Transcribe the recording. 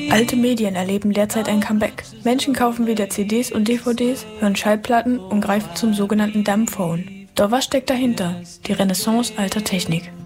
Alte Medien erleben derzeit ein Comeback. Menschen kaufen wieder CDs und DVDs, hören Schallplatten und greifen zum sogenannten Dumbphone. Doch was steckt dahinter? Die Renaissance alter Technik.